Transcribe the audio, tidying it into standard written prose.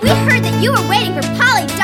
We heard that you were waiting for Polly